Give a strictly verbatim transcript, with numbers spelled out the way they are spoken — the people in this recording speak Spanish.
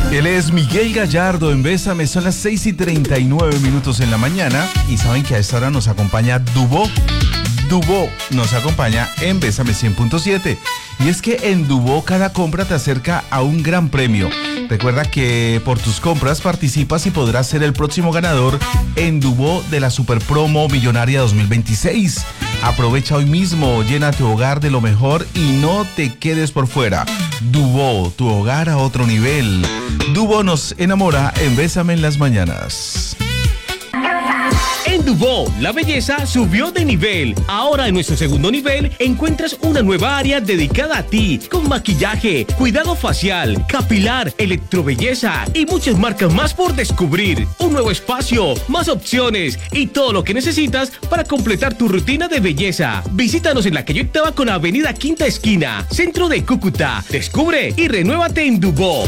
Él es Miguel Gallardo en Bésame, son las seis y treinta y nueve minutos en la mañana y saben que a esta hora nos acompaña Dubó. Dubó nos acompaña en Bésame cien punto siete y es que en Dubó cada compra te acerca a un gran premio. Recuerda que por tus compras participas y podrás ser el próximo ganador en Dubó de la Super Promo Millonaria dos mil veintiséis. Aprovecha hoy mismo, llena tu hogar de lo mejor y no te quedes por fuera. Dubó, tu hogar a otro nivel. Dubó nos enamora en Bésame en las mañanas. En Dubó, la belleza subió de nivel. Ahora en nuestro segundo nivel encuentras una nueva área dedicada a ti, con maquillaje, cuidado facial, capilar, electrobelleza y muchas marcas más por descubrir. Un nuevo espacio, más opciones y todo lo que necesitas para completar tu rutina de belleza. Visítanos en la calle Octava con Avenida Quinta Esquina, centro de Cúcuta. Descubre y renuévate en Dubó.